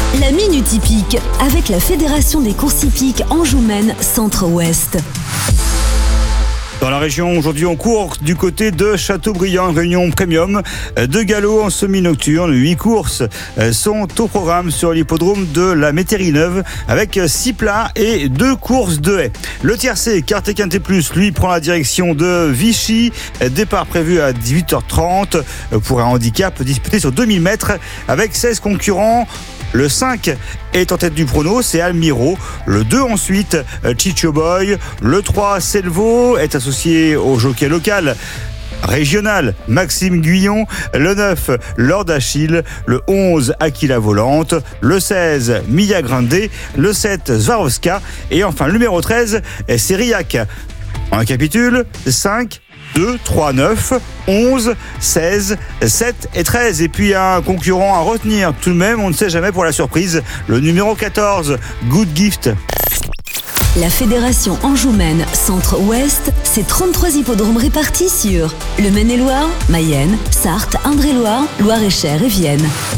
La Minute Hippique avec la Fédération des courses hippiques Anjou-Maine Centre-Ouest. Dans la région, aujourd'hui, on court du côté de Châteaubriand, réunion premium de galop en semi-nocturne. 8 courses sont au programme sur l'hippodrome de la Métairie-Neuve avec 6 plats et 2 courses de haies. Le tiercé, Carte Quintet Plus, lui, prend la direction de Vichy. Départ prévu à 18h30 pour un handicap disputé sur 2000 mètres avec 16 concurrents. Le 5 est en tête du prono, c'est Almiro. Le 2 ensuite, Chicho Boy. Le 3, Selvo, est associé au jockey local régional Maxime Guyon. Le 9, Lord Achille. Le 11, Aquila Volante. Le 16, Mia Grande. Le 7, Swarovska. Et enfin, le numéro 13, c'est Riac. On récapitule, 5, 2, 3, 9, 11, 16, 7 et 13. Et puis un concurrent à retenir tout de même, on ne sait jamais pour la surprise, le numéro 14, Good Gift. La Fédération Anjou-Maine Centre-Ouest, c'est 33 hippodromes répartis sur le Maine-et-Loire, Mayenne, Sarthe, Indre-et-Loire, Loire-et-Cher et Vienne.